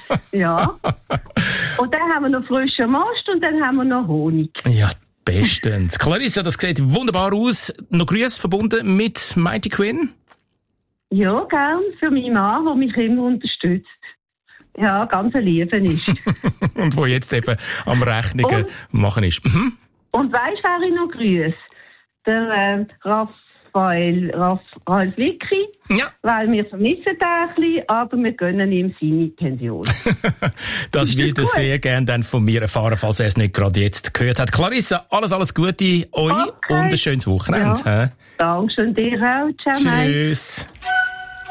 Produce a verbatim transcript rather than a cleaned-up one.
Ja. Und dann haben wir noch frischen Most und dann haben wir noch Honig. Ja, bestens. Clarissa, das sieht wunderbar aus. Noch Grüße verbunden mit Mighty Quinn? Ja, gern. Für meinen Mann, der mich immer unterstützt. Ja, ganz ein Lieben ist. Und wo jetzt eben am Rechnungen und, machen ist. Mhm. Und weisst, wer ich noch grüße? Der äh, Raphael, Raphael Flicki. Ja. Weil wir vermissen ihn ein bisschen, aber wir gönnen ihm seine Pension. Das wird er sehr gerne dann von mir erfahren, falls er es nicht gerade jetzt gehört hat. Clarissa, alles, alles Gute euch okay. Und ein schönes Wochenende. Ja. Dankeschön dir auch. Ciao. Tschüss. Mike.